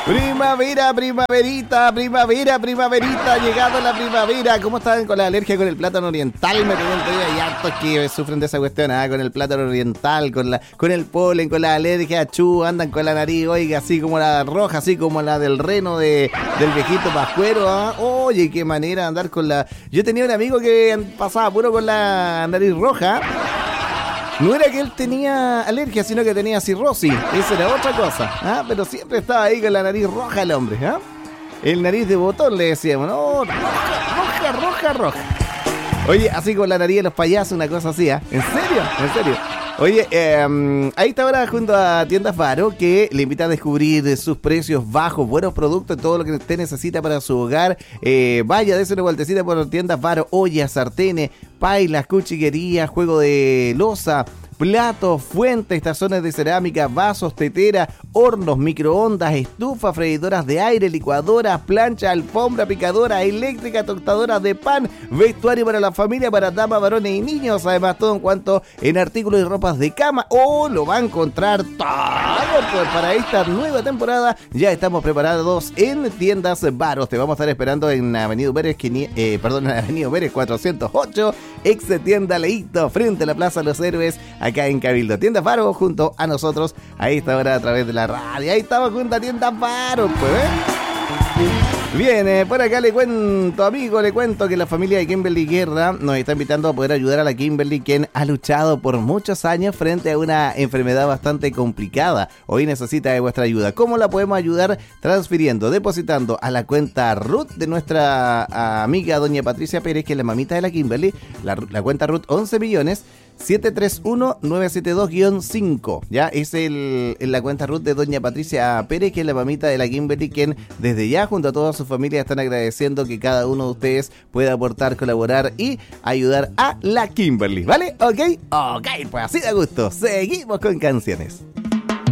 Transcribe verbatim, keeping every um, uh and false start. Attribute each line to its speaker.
Speaker 1: Primavera, primaverita, primavera, primaverita, llegado la primavera. ¿Cómo están con la alergia con el plátano oriental? Me pregunto yo, hay hartos que sufren de esa cuestión, ¿ah? Con el plátano oriental, con la, con el polen, con la alergia, chu, andan con la nariz, oiga, así como la roja, así como la del reno de, del viejito pascuero, ¿ah? Oye, qué manera de andar con la... Yo tenía un amigo que pasaba puro con la nariz roja. No era que él tenía alergia, sino que tenía cirrosis. Esa era otra cosa, ¿ah? Pero siempre estaba ahí con la nariz roja el hombre, ¿ah? El nariz de botón le decíamos, no, roja, roja, roja, roja. Oye, así con la nariz de los payasos, una cosa así, ¿ah? ¿En serio? ¿En serio? Oye, eh, ahí está ahora junto a Tiendas Faro, que le invita a descubrir sus precios bajos, buenos productos, todo lo que usted necesita para su hogar. Eh, vaya, dése una vueltecita por Tiendas Faro, ollas, sartenes, pailas, cuchillerías, juego de loza, platos, fuentes, tazones de cerámica, vasos, tetera, hornos, microondas, estufas, freidoras de aire, licuadoras, plancha, alfombra, picadora, eléctrica, tostadoras de pan, vestuario para la familia, para damas, varones y niños. Además, todo en cuanto en artículos y ropas de cama. O oh, lo va a encontrar todo pues, para esta nueva temporada. Ya estamos preparados en Tiendas Varos. Te vamos a estar esperando en Avenida Pérez, eh, perdón, en Avenida Pérez cuatrocientos ocho, ex tienda Leito, frente a la Plaza de los Héroes, acá en Cabildo. Tiendas Faro junto a nosotros a esta hora a través de la radio. Ahí estamos junto a Tiendas Faro, pues, ¿eh? Bien, eh, por acá le cuento, amigo, le cuento que la familia de Kimberly Guerra nos está invitando a poder ayudar a la Kimberly, quien ha luchado por muchos años frente a una enfermedad bastante complicada. Hoy necesita de vuestra ayuda. ¿Cómo la podemos ayudar? Transfiriendo, depositando a la cuenta Ruth de nuestra amiga doña Patricia Pérez, que es la mamita de la Kimberly, la, la cuenta Ruth once millones siete tres uno nueve siete dos guión cinco. Ya es el, la cuenta Ruth de doña Patricia Pérez, que es la mamita de la Kimberly, quien desde ya junto a toda su familia están agradeciendo que cada uno de ustedes pueda aportar, colaborar y ayudar a la Kimberly, ¿vale? ¿Ok? Ok, pues así de gusto. Seguimos con canciones.